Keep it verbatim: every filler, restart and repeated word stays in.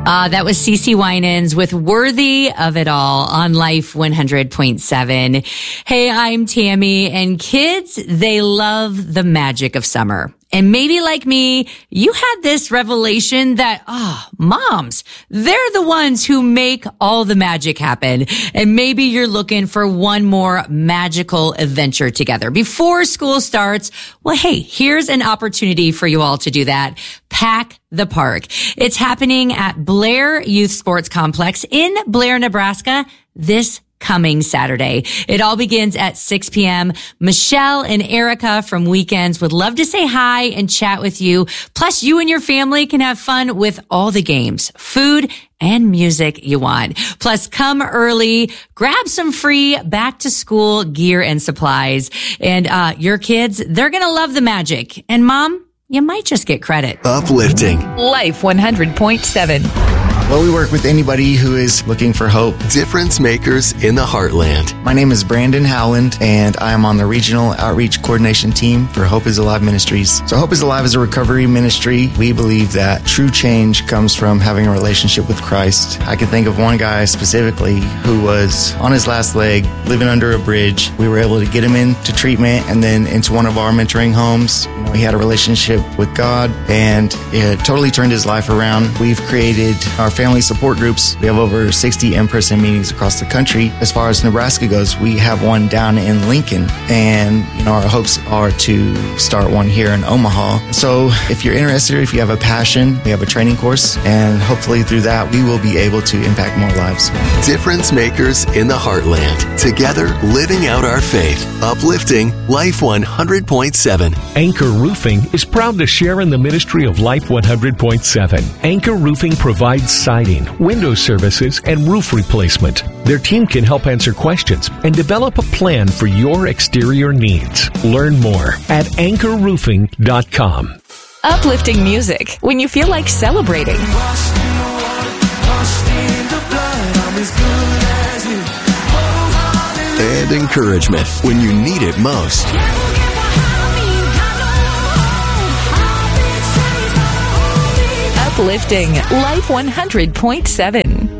Uh, that was CeCe Winans with Worthy of It All on Life one hundred point seven. Hey, I'm Tammy, and kids, they love the magic of summer. And maybe like me, you had this revelation that, ah, oh, moms, they're the ones who make all the magic happen. And maybe you're looking for one more magical adventure together before school starts. Well, hey, here's an opportunity for you all to do that. Pack the Park. It's happening at Blair Youth Sports Complex in Blair, Nebraska this coming Saturday. It all begins at six p.m. Michelle and Erica from Weekends would love to say hi and chat with you. Plus, you and your family can have fun with all the games, food, and music you want. Plus, come early, grab some free back to school gear and supplies. And uh your kids, they're going to love the magic. And mom, you might just get credit. Uplifting. Life one hundred point seven. Well, we work with anybody who is looking for hope. Difference makers in the heartland. My name is Brandon Howland, and I am on the Regional Outreach Coordination Team for Hope is Alive Ministries. So Hope is Alive is a recovery ministry. We believe that true change comes from having a relationship with Christ. I can think of one guy specifically who was on his last leg, living under a bridge. We were able to get him into treatment and then into one of our mentoring homes. You know, he had a relationship with God, and it totally turned his life around. We've created our family support groups. We have over sixty in-person meetings across the country. As far as Nebraska goes, we have one down in Lincoln, and you know our hopes are to start one here in Omaha. So if you're interested, if you have a passion, we have a training course, and hopefully through that we will be able to impact more lives. Difference makers in the heartland. Together, living out our faith. Uplifting Life one hundred point seven. Anchor Roofing is proud to share in the ministry of Life one hundred point seven. Anchor Roofing provides siding, window services, and roof replacement. Their team can help answer questions and develop a plan for your exterior needs. Learn more at anchor roofing dot com. Uplifting music when you feel like celebrating. And encouragement when you need it most. Uplifting Life one hundred point seven.